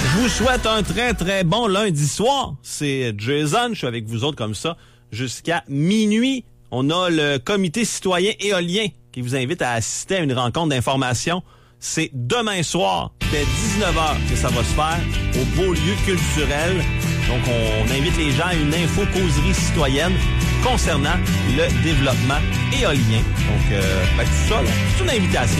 Je vous souhaite un très, très bon lundi soir. C'est Jason, je suis avec vous autres comme ça jusqu'à minuit. On a le comité citoyen éolien qui vous invite à assister à une rencontre d'information. C'est demain soir, dès 19h, que ça va se faire au beau lieu culturel. Donc, on invite les gens à une info-causerie citoyenne concernant le développement éolien. Donc, tout ça, là, c'est une invitation.